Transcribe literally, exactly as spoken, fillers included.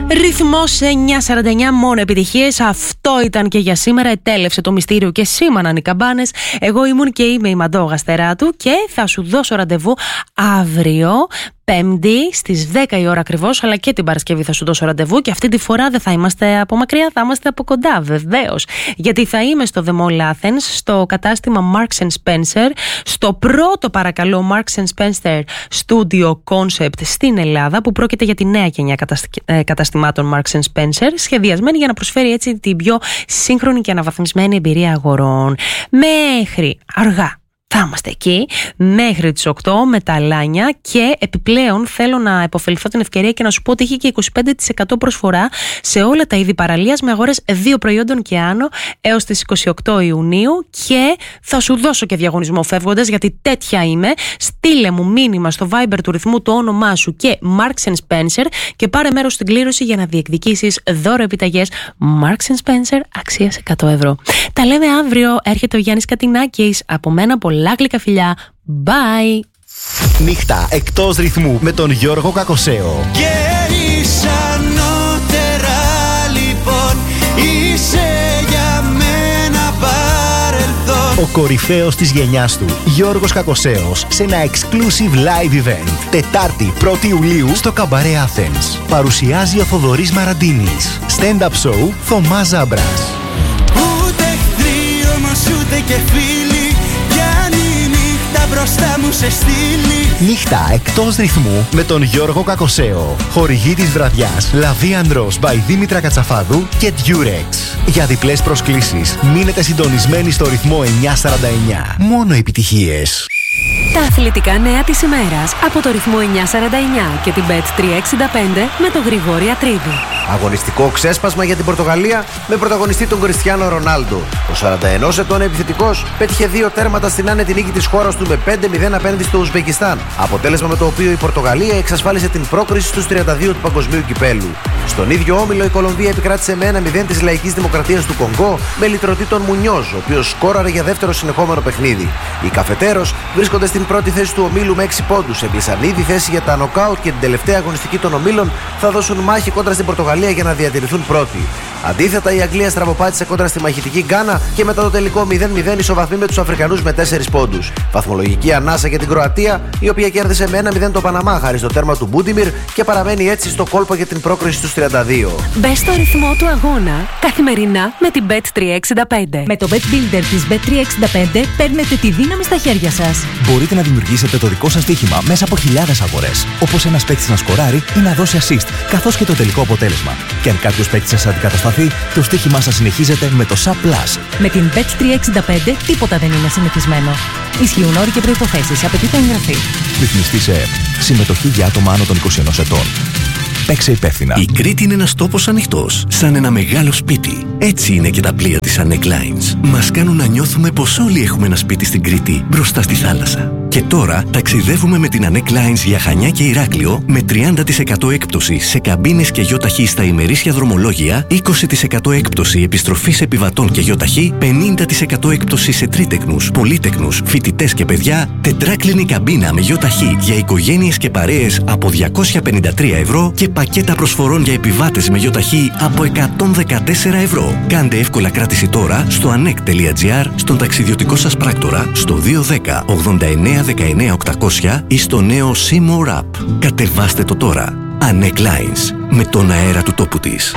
Ρυθμός εννιά σαράντα εννιά, μόνο επιτυχίες. Αυτό ήταν και για σήμερα. Ετέλευσε το μυστήριο και σήμαναν οι καμπάνες. Εγώ ήμουν και είμαι η Μαντώ Γαστεράτου και θα σου δώσω ραντεβού αύριο, Πέμπτη στις δέκα η ώρα ακριβώς, αλλά και την Παρασκευή θα σου δώσω ραντεβού και αυτή τη φορά δεν θα είμαστε από μακριά, θα είμαστε από κοντά βεβαίως. Γιατί θα είμαι στο The Mall Athens, στο κατάστημα Marks and Spencer, στο πρώτο παρακαλώ Marks and Spencer Studio Concept στην Ελλάδα, που πρόκειται για τη νέα γενιά καταστημάτων Marks and Spencer, σχεδιασμένη για να προσφέρει έτσι την πιο σύγχρονη και αναβαθμισμένη εμπειρία αγορών. Μέχρι αργά θα είμαστε εκεί μέχρι τις οκτώ με τα λάνια και επιπλέον θέλω να επωφεληθώ την ευκαιρία και να σου πω ότι έχει και είκοσι πέντε τοις εκατό προσφορά σε όλα τα είδη παραλίας με αγορές δύο προϊόντων και άνω έως τις είκοσι οκτώ Ιουνίου και θα σου δώσω και διαγωνισμό φεύγοντας, γιατί τέτοια είμαι. Στείλε μου μήνυμα στο Viber του ρυθμού το όνομά σου και Marks and Spencer και πάρε μέρος στην κλήρωση για να διεκδικήσεις δώρο επιταγές Marks and Spencer αξίας εκατό ευρώ. Τα λέμε αύριο. Έρχεται ο Γιάννης Κατινάκης. Από μένα πολλά γλυκά φιλιά. Bye. Νύχτα εκτός ρυθμού με τον Γιώργο Κακοσέο. Και είσαι ανώτερα λοιπόν, είσαι για μένα παρελθόν. Ο κορυφαίος της γενιάς του, Γιώργος Κακοσέος, σε ένα exclusive live event. Τετάρτη πρώτη Ιουλίου στο Καμπαρέ Athens. Παρουσιάζει ο Θοδωρής Μαραντίνης. Stand-up show Θωμάς Ζάμπρας. Ούτε εχθροί όμως ούτε και φίλοι, κι αν η νύχτα μπροστά μου σε στείλει. Νύχτα εκτός ρυθμού με τον Γιώργο Κακοσέο. Χορηγή της βραδιάς Λαβή Ανδρός by Δήμητρα Κατσαφάδου και Durex. Για διπλές προσκλήσεις μείνετε συντονισμένοι στο ρυθμό εννιά σαράντα εννιά. Μόνο επιτυχίες. Τα αθλητικά νέα της ημέρας από το ρυθμό εννιά σαράντα εννιά και την μπετ τριακόσια εξήντα πέντε με τον Γρηγόρη Ατρίδη. Αγωνιστικό ξέσπασμα για την Πορτογαλία με πρωταγωνιστή τον Κριστιάνο Ρονάλντο. Ο σαράντα ενός ετών επιθετικός πέτυχε δύο τέρματα στην άνετη νίκη της χώρας του με πέντε μηδέν απέναντι στο Ουσμπεκιστάν. Αποτέλεσμα με το οποίο η Πορτογαλία εξασφάλισε την πρόκριση στους τριάντα δύο του Παγκοσμίου Κυπέλου. Στον ίδιο όμιλο η Κολομβία επικράτησε με ένα μηδέν της Λαϊκής Δημοκρατίας του Κονγκό με λυτρωτή τον Μουνιόζ, ο οποίος σκόραρε για δεύτερο συνεχόμενο παιχνίδι. Οι καφετέρος βρίσκονται στην πρώτη θέση του ομίλου με έξι πόντους. Έκλεισαν ήδη θέση για τα νοκάουτ και την τελευταία αγωνιστική των ομίλων θα δώσουν μάχη κόντρα στην Πορτογαλία για να διατηρηθούν πρώτοι. Αντίθετα, η Αγγλία στραβοπάτησε κόντρα στη μαχητική Γκάνα και μετά το τελικό μηδέν μηδέν ισοβαθμεί με τους Αφρικανούς με τέσσερις πόντους. Βαθμολογική ανάσα για την Κροατία, η οποία κέρδισε με ένα μηδέn το Παναμά χάρη στο τέρμα του Μπούντιμιρ και παραμένει έτσι στο κόλπο για την πρόκριση στους τριάντα δύο. Μπες στο ρυθμό του αγώνα καθημερινά με την μπετ τριακόσια εξήντα πέντε. Με το Bet Builder της μπετ τριακόσια εξήντα πέντε παίρνετε τη δύναμη στα χέρια σας. Μπορείτε να δημιουργήσετε το δικό σας στοίχημα μέσα από χιλιάδες αγορές, όπως ένας παίκτης να σκοράρει ή να δώσει assist, καθώς και το τελικό αποτέλεσμα. Και αν κάποιος παίκτης σας αντικατασταθεί, το στοίχημά σας συνεχίζεται με το Sub Plus. Με την μπετ τριακόσια εξήντα πέντε τίποτα δεν είναι συνηθισμένο. Ισχύουν όροι και προϋποθέσεις. Απαιτείται εγγραφή. Ρυθμιστή σε ΕΕΠ. Συμμετοχή για άτομα άνω των είκοσι ενός ετών. Παίξε υπεύθυνα. Η Κρήτη είναι ένας τόπος ανοιχτός, σαν ένα μεγάλο σπίτι. Έτσι είναι και τα πλοία της Anek Lines. Μας κάνουν να νιώθουμε πως όλοι έχουμε ένα σπίτι στην Κρήτη, μπροστά στη θάλασσα. Και τώρα ταξιδεύουμε με την Anek Lines για Χανιά και Ηράκλειο με τριάντα τοις εκατό έκπτωση σε καμπίνες και γιοταχή στα ημερήσια δρομολόγια, είκοσι τοις εκατό έκπτωση επιστροφής επιβατών και γιοταχή, πενήντα τοις εκατό έκπτωση σε τρίτεκνους, πολύτεκνους, φοιτητές και παιδιά, τετράκλινη καμπίνα με γιοταχή για οικογένειες και παρέες από διακόσια πενήντα τρία ευρώ και πακέτα προσφορών για επιβάτες με γιοταχή από εκατόν δεκατέσσερα ευρώ. Κάντε εύκολα κράτηση τώρα στο anek τελεία gr, στον ταξιδιωτικό σας πράκτορα, στο δύο ένα μηδέν ογδόντα εννέα δεκαεννέα οκτακόσια ή στο νέο Seymour App. Κατεβάστε το τώρα. Anek Lines, με τον αέρα του τόπου της.